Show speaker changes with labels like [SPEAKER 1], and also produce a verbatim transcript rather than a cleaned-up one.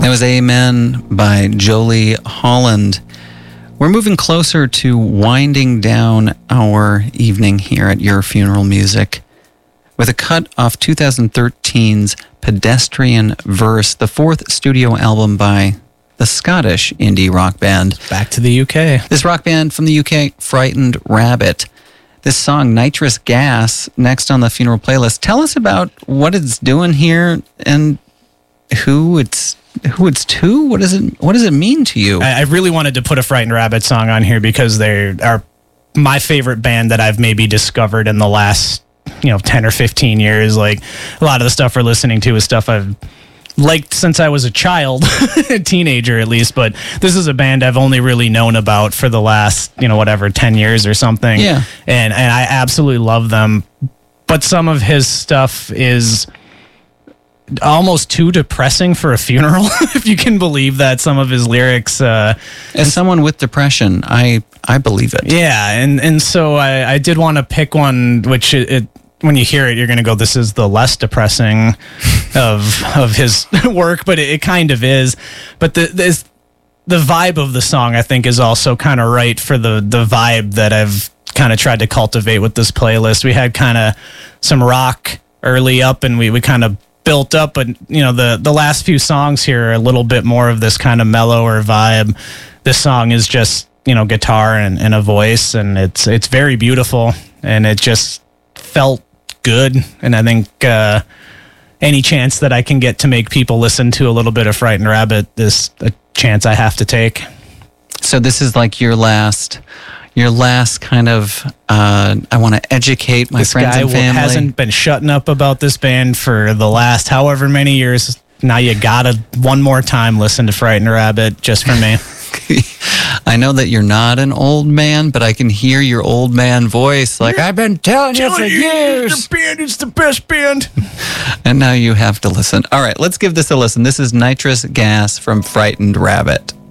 [SPEAKER 1] That was Amen by Jolie Holland. We're moving closer to winding down our evening here at Your Funeral Music with a cut off twenty thirteen's Pedestrian Verse, the fourth studio album by the Scottish indie rock band.
[SPEAKER 2] Back to the U K.
[SPEAKER 1] This rock band from the U K, Frightened Rabbit. This song, Nitrous Gas, next on the funeral playlist. Tell us about what it's doing here and who it's who it's to. What does it What does it mean to you?
[SPEAKER 2] I, I really wanted to put a Frightened Rabbit song on here because they are my favorite band that I've maybe discovered in the last, you know, ten or fifteen years. Like, a lot of the stuff we're listening to is stuff I've liked since I was a child, a teenager at least, but this is a band I've only really known about for the last, you know, whatever, ten years or something.
[SPEAKER 1] Yeah.
[SPEAKER 2] And and I absolutely love them. But some of his stuff is almost too depressing for a funeral, if you can believe that. Some of his lyrics. Uh,
[SPEAKER 1] As someone with depression, I I believe it.
[SPEAKER 2] yeah, and, and so I, I did want to pick one which it, it when you hear it, you're going to go, this is the less depressing of of his work, but it, it kind of is. But the this, the vibe of the song, I think, is also kind of right for the, the vibe that I've kind of tried to cultivate with this playlist. We had kind of some rock early up, and we, we kind of built up, but, you know, the, the last few songs here are a little bit more of this kind of mellower vibe. This song is just, you know, guitar and, and a voice, and it's it's very beautiful, and it just felt good. And I think uh, any chance that I can get to make people listen to a little bit of Frightened Rabbit is a chance I have to take.
[SPEAKER 1] So this is like your last, your last kind of, uh, I want to educate my
[SPEAKER 2] This
[SPEAKER 1] friends
[SPEAKER 2] guy
[SPEAKER 1] and family.
[SPEAKER 2] hasn't been shutting up about this band for the last however many years. Now you gotta one more time listen to Frightened Rabbit just for me.
[SPEAKER 1] I know that you're not an old man, but I can hear your old man voice. Like, I've been telling you for years.
[SPEAKER 2] The band is the best band.
[SPEAKER 1] And now you have to listen. All right, let's give this a listen. This is Nitrous Gas from Frightened Rabbit.